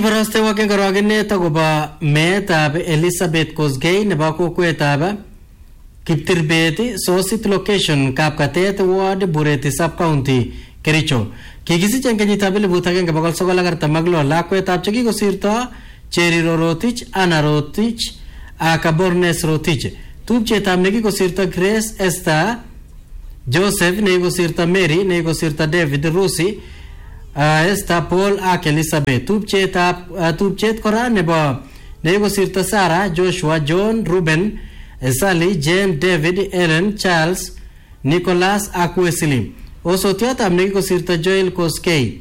Kibaraste wake korogene tagoba meetab Elizabeth Kosgei nebo kokwetab Kiptirbet Sosit Location Kapkatet Ward Bureti Sub County Kericho. Kikisich en kenyitab 1946 lakwetab chekikosirto Cheriro Rotich, Anna Rotich ak Bornes Rotich. Tupchetab nekikosirto Grace Esther Joseph, nekikosirto Mary, nekikosirto David Rusi, Esther Paul ak Elizabeth. Tupchet kora nebo nekikosirto Sarah Joshua John Ruben Sally Jane David Ellen Charles Nicholas ak Wesley. Osotiatab nekikosirto Joel Koskei.